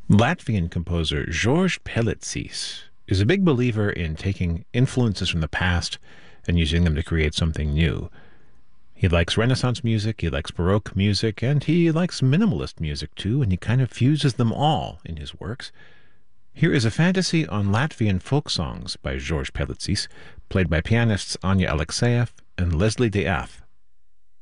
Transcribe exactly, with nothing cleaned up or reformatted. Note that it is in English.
Latvian composer George Pelicis is a big believer in taking influences from the past and using them to create something new. He likes Renaissance music, he likes Baroque music, and he likes minimalist music too, and he kind of fuses them all in his works. Here is a fantasy on Latvian folk songs by George Pelicis, played by pianists Anya Alexeyev and Leslie De Ath.